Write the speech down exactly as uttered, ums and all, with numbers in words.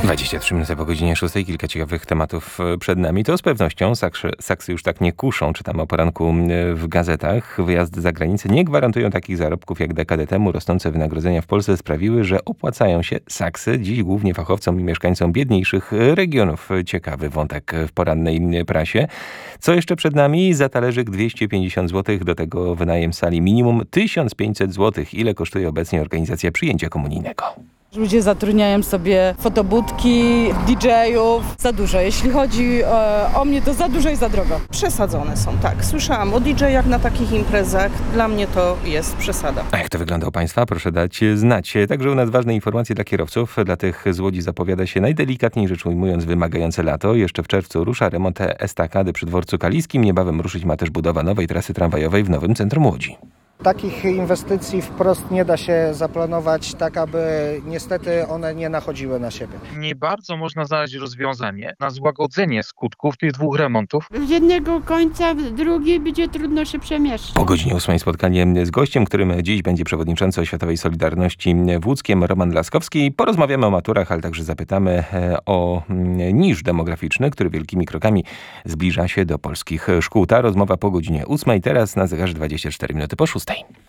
dwadzieścia trzy minuty po godzinie szóstej, kilka ciekawych tematów przed nami. To z pewnością saksy, saksy już tak nie kuszą, czytamy o poranku w gazetach. Wyjazdy za granicę nie gwarantują takich zarobków jak dekadę temu. Rosnące wynagrodzenia w Polsce sprawiły, że opłacają się saksy, dziś głównie fachowcom i mieszkańcom biedniejszych regionów. Ciekawy wątek w porannej prasie. Co jeszcze przed nami? Za talerzyk dwieście pięćdziesiąt złotych, do tego wynajem sali minimum tysiąc pięćset złotych. Ile kosztuje obecnie organizacja przyjęcia komunijnego? Ludzie zatrudniają sobie fotobudki, didżejów. Za dużo. Jeśli chodzi e, o mnie, to za dużo i za drogo. Przesadzone są, tak. Słyszałam o didżejach na takich imprezach. Dla mnie to jest przesada. A jak to wygląda u Państwa? Proszę dać znać. Także u nas ważne informacje dla kierowców. Dla tych z Łodzi zapowiada się najdelikatniej rzecz ujmując wymagające lato. Jeszcze w czerwcu rusza remont estakady przy dworcu Kaliskim. Niebawem ruszyć ma też budowa nowej trasy tramwajowej w nowym centrum Łodzi. Takich inwestycji wprost nie da się zaplanować tak, aby niestety one nie nachodziły na siebie. Nie bardzo można znaleźć rozwiązanie na złagodzenie skutków tych dwóch remontów. Z jednego końca w drugi będzie trudno się przemieszczać. Po godzinie ósmej spotkanie z gościem, którym dziś będzie przewodniczący Oświatowej Solidarności w Łódzkiem, Roman Laskowski. Porozmawiamy o maturach, ale także zapytamy o niż demograficzny, który wielkimi krokami zbliża się do polskich szkół. Ta rozmowa po godzinie ósmej, teraz na zegarze dwadzieścia cztery minuty po szóstej.